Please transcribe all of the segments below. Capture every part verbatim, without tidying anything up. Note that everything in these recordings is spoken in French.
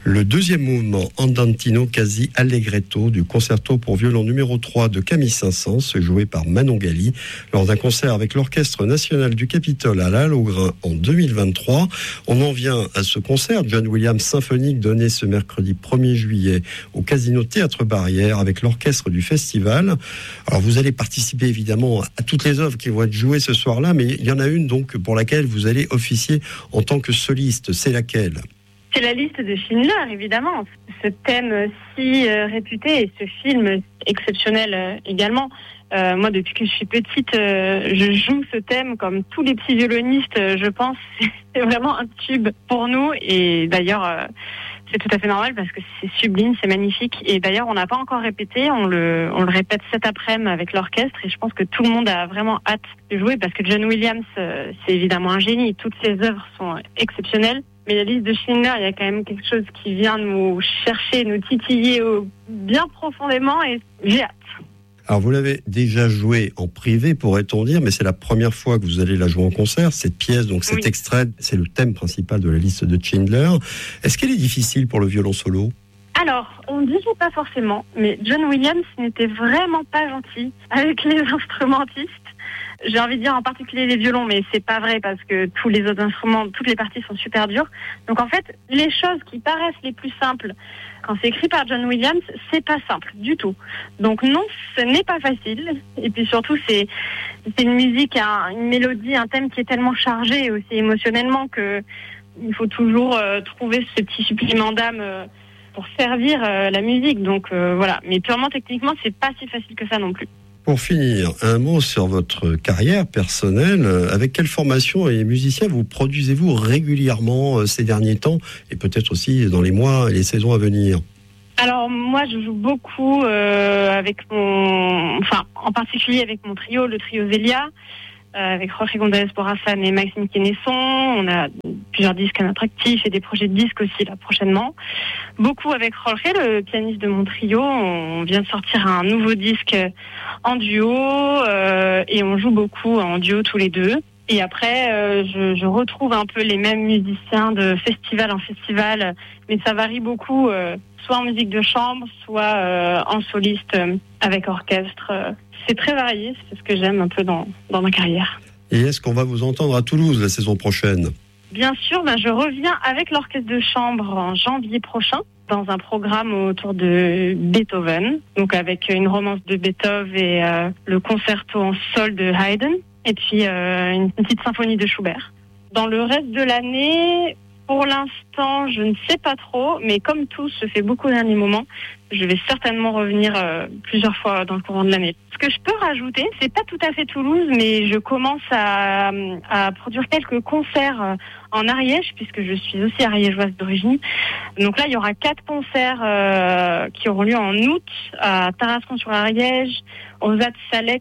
Le deuxième mouvement Andantino quasi allegretto du concerto pour violon numéro trois de Camille Saint-Saëns, joué par Manon Gali lors d'un concert avec l'Orchestre national du Capitole à la Halle aux Grains en deux mille vingt-trois. On en vient à ce concert John Williams symphonique donné ce mercredi premier juillet au Casino Théâtre Barrière avec l'orchestre du festival. Alors vous allez participer évidemment à toutes les œuvres qui vont être jouées ce soir-là, mais il y en a une donc pour laquelle vous allez officier en tant que soliste. C'est laquelle ? C'est la liste de Schindler, évidemment. Ce thème si euh, réputé et ce film exceptionnel euh, également. Euh, moi, depuis que je suis petite, euh, je joue ce thème comme tous les petits violonistes, euh, je pense. C'est vraiment un tube pour nous. Et d'ailleurs, euh, c'est tout à fait normal parce que c'est sublime, c'est magnifique. Et d'ailleurs, on n'a pas encore répété. On le, on le répète cet après-midi avec l'orchestre. Et je pense que tout le monde a vraiment hâte de jouer parce que John Williams, euh, c'est évidemment un génie. Toutes ses œuvres sont exceptionnelles. Mais la liste de Schindler, il y a quand même quelque chose qui vient nous chercher, nous titiller au, bien profondément et j'ai hâte. Alors vous l'avez déjà jouée en privé, pourrait-on dire, mais c'est la première fois que vous allez la jouer en concert. Cette pièce, donc cet oui. extrait, c'est le thème principal de la liste de Schindler. Est-ce qu'elle est difficile pour le violon solo ? Alors, on ne dit pas forcément, mais John Williams n'était vraiment pas gentil avec les instrumentistes. J'ai envie de dire en particulier les violons, mais c'est pas vrai parce que tous les autres instruments, toutes les parties sont super dures. Donc en fait, les choses qui paraissent les plus simples quand c'est écrit par John Williams, c'est pas simple du tout. Donc non, ce n'est pas facile. Et puis surtout, c'est c'est une musique, un, une mélodie, un thème qui est tellement chargé aussi émotionnellement que il faut toujours euh, trouver ce petit supplément d'âme euh, pour servir euh, la musique. Donc euh, voilà. Mais purement techniquement, c'est pas si facile que ça non plus. Pour finir, un mot sur votre carrière personnelle. Avec quelle formation et musicien vous produisez-vous régulièrement ces derniers temps et peut-être aussi dans les mois et les saisons à venir ? Alors moi, je joue beaucoup euh, avec mon, enfin en particulier avec mon trio, le trio Zélia, euh, avec Jorge González Borrasan et Maxime Quenesson. On a plusieurs disques à notre actif et des projets de disques aussi là prochainement. Beaucoup avec Jorge, le pianiste de mon trio. On vient de sortir un nouveau disque en duo euh, et on joue beaucoup en duo tous les deux. Et après, euh, je, je retrouve un peu les mêmes musiciens de festival en festival, mais ça varie beaucoup, euh, soit en musique de chambre, soit euh, en soliste euh, avec orchestre. C'est très varié, c'est ce que j'aime un peu dans, dans ma carrière. Et est-ce qu'on va vous entendre à Toulouse la saison prochaine ? Bien sûr, ben je reviens avec l'orchestre de chambre en janvier prochain dans un programme autour de Beethoven, donc avec une romance de Beethoven et euh, le concerto en sol de Haydn, et puis euh, une petite symphonie de Schubert. Dans le reste de l'année, pour l'instant, je ne sais pas trop, mais comme tout se fait beaucoup au dernier moment, je vais certainement revenir euh, plusieurs fois dans le courant de l'année. Ce que je peux rajouter, c'est pas tout à fait Toulouse, mais je commence à, à produire quelques concerts en Ariège, puisque je suis aussi ariégeoise d'origine. Donc là, il y aura quatre concerts euh, qui auront lieu en août à Tarascon-sur-Ariège, aux Zat-Salex.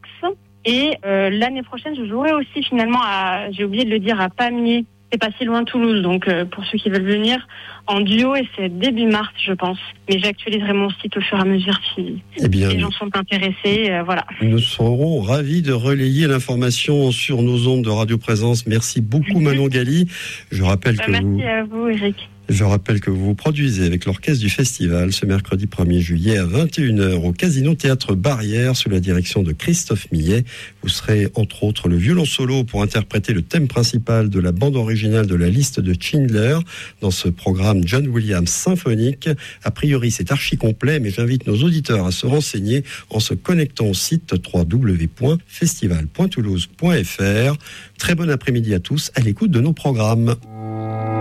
Et euh, l'année prochaine, je jouerai aussi finalement à, j'ai oublié de le dire, à Pamiers. C'est pas si loin de Toulouse, donc euh, pour ceux qui veulent venir en duo, et c'est début mars, je pense. Mais j'actualiserai mon site au fur et à mesure si eh bien, les gens sont intéressés. Euh, voilà. Nous serons ravis de relayer l'information sur nos ondes de Radio Présence. Merci beaucoup, Manon Gali. Je rappelle euh, que merci vous... à vous, Eric. Je rappelle que vous vous produisez avec l'orchestre du festival ce mercredi premier juillet à vingt et une heures au Casino Théâtre Barrière sous la direction de Christophe Millet. Vous serez entre autres le violon solo pour interpréter le thème principal de la bande originale de la liste de Schindler dans ce programme John Williams symphonique. A priori c'est archi complet, mais j'invite nos auditeurs à se renseigner en se connectant au site w w w point festival point toulouse point f r. Très bon après-midi à tous à l'écoute de nos programmes.